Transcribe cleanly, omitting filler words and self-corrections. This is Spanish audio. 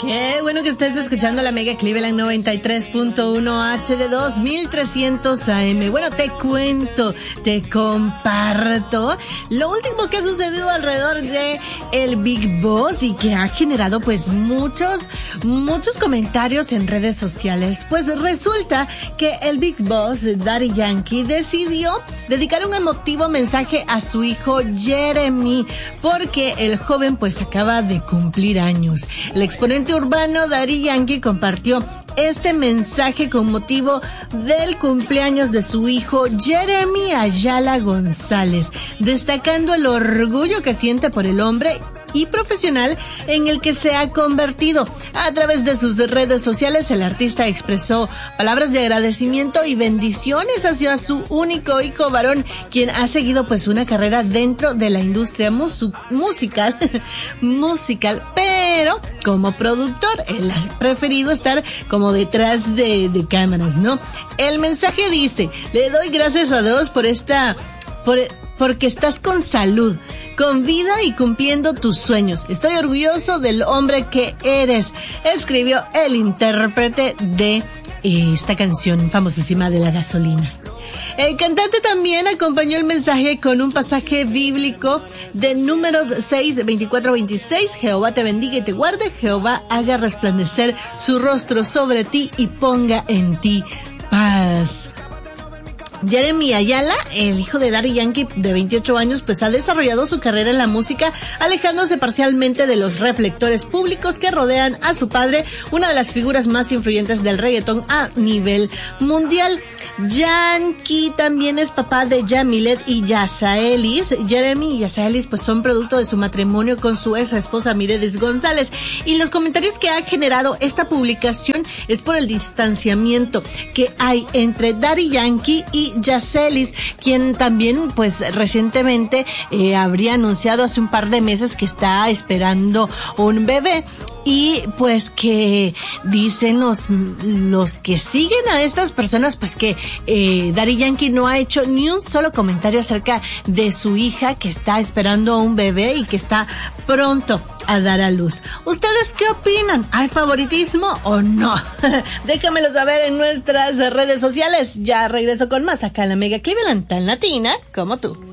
Qué bueno que estés escuchando la Mega Cleveland 93.1 HD2 1300 AM. Bueno, te cuento, te comparto lo último que ha sucedido alrededor de el Big Boss y que ha generado pues muchos comentarios en redes sociales. Pues resulta que el Big Boss, Daddy Yankee, decidió dedicar un emotivo mensaje a su hijo Jeremy, porque el joven pues acaba de cumplir años. El exponente urbano Daddy Yankee compartió este mensaje con motivo del cumpleaños de su hijo Jeremy Ayala González, destacando el orgullo que siente por el hombre y profesional en el que se ha convertido. A través de sus redes sociales, el artista expresó palabras de agradecimiento y bendiciones hacia su único hijo varón, quien ha seguido pues una carrera dentro de la industria musical, pero como productor, él ha preferido estar como detrás de cámaras, ¿no? El mensaje dice: le doy gracias a Dios porque estás con salud, con vida y cumpliendo tus sueños. Estoy orgulloso del hombre que eres, escribió el intérprete de esta canción famosísima de La Gasolina. El cantante también acompañó el mensaje con un pasaje bíblico de Números 6, 24, 26. Jehová te bendiga y te guarde. Jehová haga resplandecer su rostro sobre ti y ponga en ti paz. Jeremy Ayala, el hijo de Daddy Yankee de 28 años, pues ha desarrollado su carrera en la música, alejándose parcialmente de los reflectores públicos que rodean a su padre, una de las figuras más influyentes del reggaetón a nivel mundial. Yankee también es papá de Yamilet y Yasaelis. Jeremy y Yasaelis pues son producto de su matrimonio con su ex esposa Mireles González, y los comentarios que ha generado esta publicación es por el distanciamiento que hay entre Daddy Yankee y Yasaelis, quien también pues recientemente habría anunciado hace un par de meses que está esperando un bebé. Y pues que dicen los que siguen a estas personas pues que Daddy Yankee no ha hecho ni un solo comentario acerca de su hija, que está esperando un bebé y que está pronto a dar a luz. ¿Ustedes qué opinan? ¿Hay favoritismo o no? Déjamelo saber en nuestras redes sociales. Ya regreso con más acá en la Mega Cleveland, tan latina como tú.